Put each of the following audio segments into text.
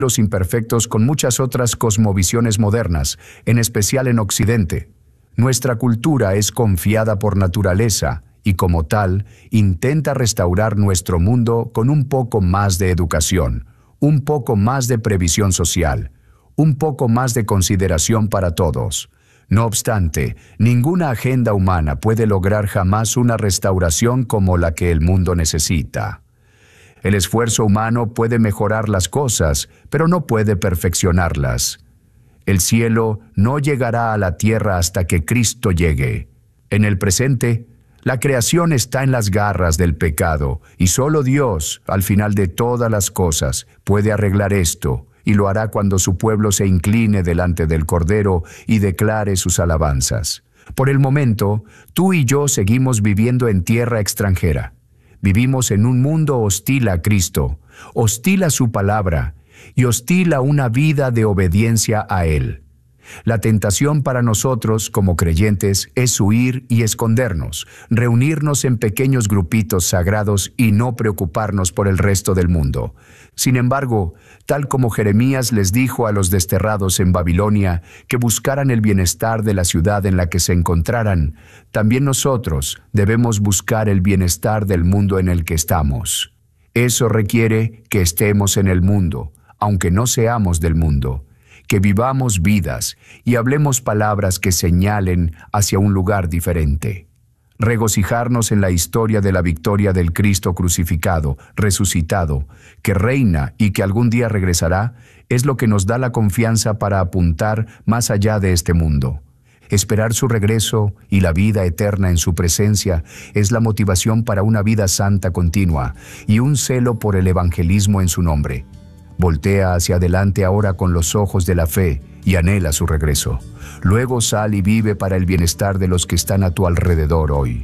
los imperfectos con muchas otras cosmovisiones modernas, en especial en Occidente. Nuestra cultura es confiada por naturaleza y, como tal, intenta restaurar nuestro mundo con un poco más de educación, un poco más de previsión social, un poco más de consideración para todos. No obstante, ninguna agenda humana puede lograr jamás una restauración como la que el mundo necesita. El esfuerzo humano puede mejorar las cosas, pero no puede perfeccionarlas. El cielo no llegará a la tierra hasta que Cristo llegue. En el presente, la creación está en las garras del pecado, y solo Dios, al final de todas las cosas, puede arreglar esto, y lo hará cuando su pueblo se incline delante del Cordero y declare sus alabanzas. Por el momento, tú y yo seguimos viviendo en tierra extranjera. Vivimos en un mundo hostil a Cristo, hostil a su palabra y hostil a una vida de obediencia a Él. La tentación para nosotros, como creyentes, es huir y escondernos, reunirnos en pequeños grupitos sagrados y no preocuparnos por el resto del mundo. Sin embargo, tal como Jeremías les dijo a los desterrados en Babilonia que buscaran el bienestar de la ciudad en la que se encontraran, también nosotros debemos buscar el bienestar del mundo en el que estamos. Eso requiere que estemos en el mundo, aunque no seamos del mundo, que vivamos vidas y hablemos palabras que señalen hacia un lugar diferente. Regocijarnos en la historia de la victoria del Cristo crucificado, resucitado, que reina y que algún día regresará, es lo que nos da la confianza para apuntar más allá de este mundo. Esperar su regreso y la vida eterna en su presencia es la motivación para una vida santa continua y un celo por el evangelismo en su nombre. Voltea hacia adelante ahora con los ojos de la fe y anhela su regreso. Luego sal y vive para el bienestar de los que están a tu alrededor hoy.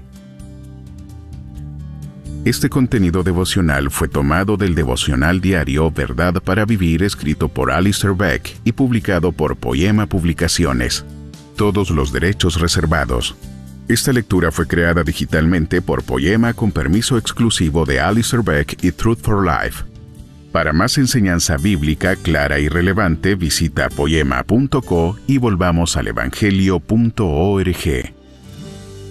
Este contenido devocional fue tomado del devocional diario Verdad para Vivir, escrito por Alistair Begg y publicado por Poema Publicaciones. Todos los derechos reservados. Esta lectura fue creada digitalmente por Poema con permiso exclusivo de Alistair Begg y Truth for Life. Para más enseñanza bíblica clara y relevante, visita poema.co y volvamos al evangelio.org.